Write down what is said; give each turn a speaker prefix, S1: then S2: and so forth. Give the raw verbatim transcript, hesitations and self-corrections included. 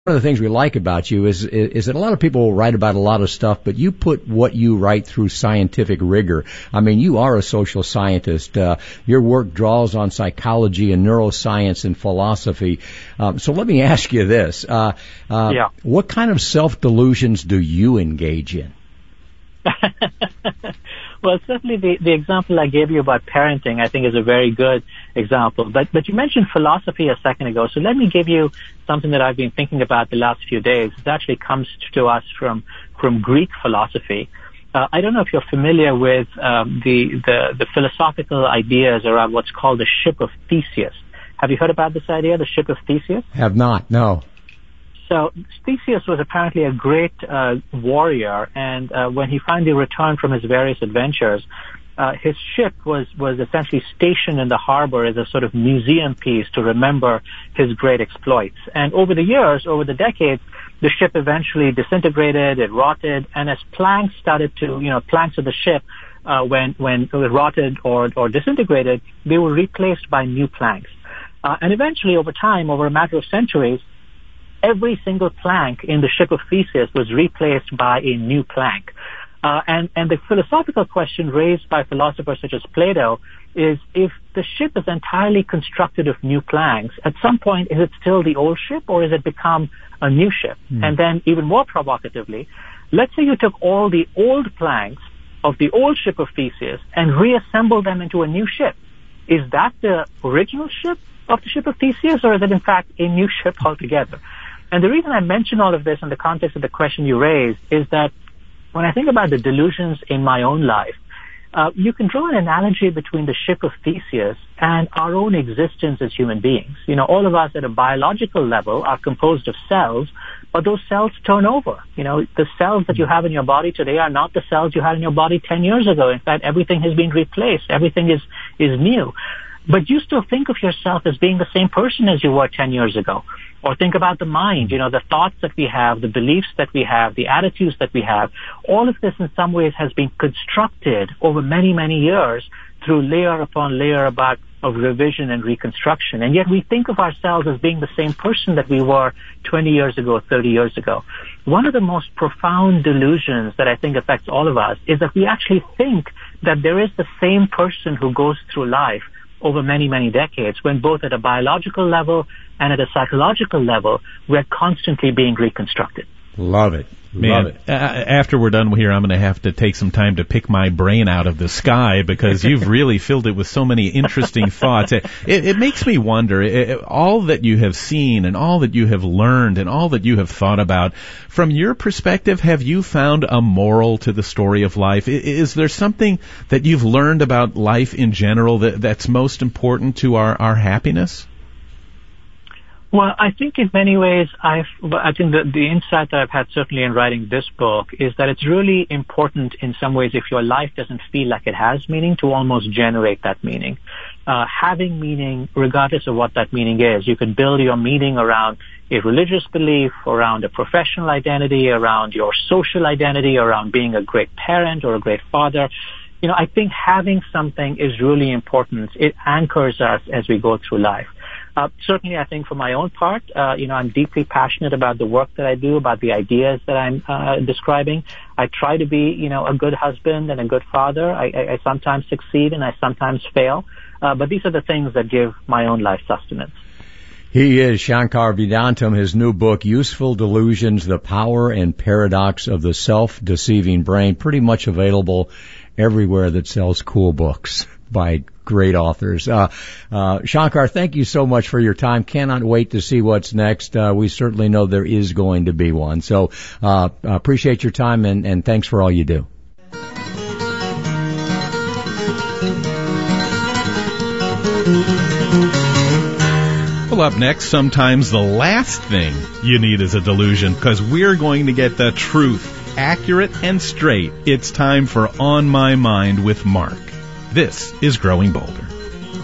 S1: One of the things we like about you is, is is that a lot of people write about a lot of stuff, but you put what you write through scientific rigor. I mean, you are a social scientist. Uh, your work draws on psychology and neuroscience and philosophy. Um, so let me ask you this. Uh, uh,
S2: yeah.
S1: What kind of self-delusions do you engage in?
S2: Well, certainly the, the example I gave you about parenting, I think, is a very good example. But but you mentioned philosophy a second ago, so let me give you something that I've been thinking about the last few days. It actually comes to us from from Greek philosophy. Uh, I don't know if you're familiar with um, the, the the philosophical ideas around what's called the ship of Theseus. Have you heard about this idea, the ship of Theseus?
S1: Have not, no.
S2: So Theseus was apparently a great uh, warrior, and uh, when he finally returned from his various adventures, uh, his ship was, was essentially stationed in the harbor as a sort of museum piece to remember his great exploits. And over the years, over the decades, the ship eventually disintegrated, it rotted, and as planks started to, you know, planks of the ship, uh, when, when it rotted or, or disintegrated, they were replaced by new planks. Uh, and eventually, over time, over a matter of centuries, every single plank in the ship of Theseus was replaced by a new plank. Uh, and, and the philosophical question raised by philosophers such as Plato is, if the ship is entirely constructed of new planks, at some point, is it still the old ship, or has it become a new ship? Mm. And then, even more provocatively, let's say you took all the old planks of the old ship of Theseus and reassembled them into a new ship. Is that the original ship of the ship of Theseus, or is it in fact a new ship altogether? And the reason I mention all of this in the context of the question you raised is that when I think about the delusions in my own life, uh, you can draw an analogy between the ship of Theseus and our own existence as human beings. You know, all of us at a biological level are composed of cells, but those cells turn over. You know, the cells that you have in your body today are not the cells you had in your body ten years ago. In fact, everything has been replaced. Everything is, is new. But you still think of yourself as being the same person as you were ten years ago. Or think about the mind, you know, the thoughts that we have, the beliefs that we have, the attitudes that we have. All of this in some ways has been constructed over many, many years through layer upon layer about of revision and reconstruction. And yet we think of ourselves as being the same person that we were twenty years ago, thirty years ago. One of the most profound delusions that I think affects all of us is that we actually think that there is the same person who goes through life over many, many decades, when both at a biological level and at a psychological level, we're constantly being reconstructed.
S1: Love it.
S3: Man,
S1: Love it.
S3: Uh, after we're done here, I'm going to have to take some time to pick my brain out of the sky, because you've really filled it with so many interesting thoughts. It, it, it makes me wonder, it, all that you have seen and all that you have learned and all that you have thought about, from your perspective, have you found a moral to the story of life? Is there something that you've learned about life in general that, that's most important to our, our happiness?
S2: Well, I think in many ways, I've, I think the, the insight that I've had certainly in writing this book is that it's really important in some ways, if your life doesn't feel like it has meaning, to almost generate that meaning. Uh, having meaning, regardless of what that meaning is. You can build your meaning around a religious belief, around a professional identity, around your social identity, around being a great parent or a great father. You know, I think having something is really important. It anchors us as we go through life. Uh, certainly, I think for my own part, uh, you know, I'm deeply passionate about the work that I do, about the ideas that I'm uh, describing. I try to be, you know, a good husband and a good father. I, I, I sometimes succeed and I sometimes fail. Uh, but these are the things that give my own life sustenance.
S1: He is Shankar Vedantam. His new book, Useful Delusions, The Power and Paradox of the Self-Deceiving Brain, pretty much available everywhere that sells cool books by great authors. Uh, uh, Shankar, thank you so much for your time. Cannot wait to see what's next. Uh, we certainly know there is going to be one. So, uh, appreciate your time and, and thanks for all you do.
S3: Well, up next, sometimes the last thing you need is a delusion, because we're going to get the truth, accurate and straight. It's time for On My Mind with Mark. This is Growing Bolder.